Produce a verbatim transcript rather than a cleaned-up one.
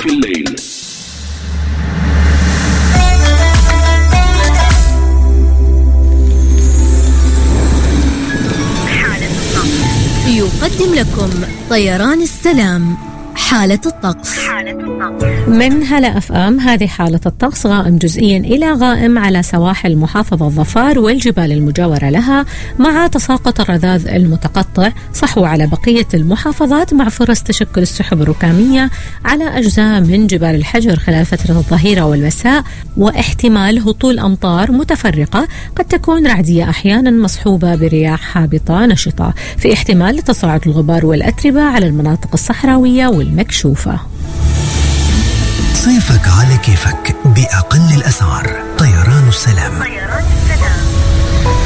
منتصف الليل. يقدم لكم طيران السلام حالة الطقس. من هلا اف ام، هذه حالة الطقس: غائم جزئيا إلى غائم على سواحل محافظة ظفار والجبال المجاورة لها، مع تساقط الرذاذ المتقطع. صحو على بقية المحافظات، مع فرص تشكل السحب الركامية على أجزاء من جبال الحجر خلال فترة الظهيرة والمساء، واحتمال هطول أمطار متفرقة قد تكون رعدية أحيانا مصحوبة برياح هابطة نشطة. في احتمال لتصاعد الغبار والأتربة على المناطق الصحراوية والمكشوفة. صيفك على كيفك بأقل الأسعار. طيران السلام.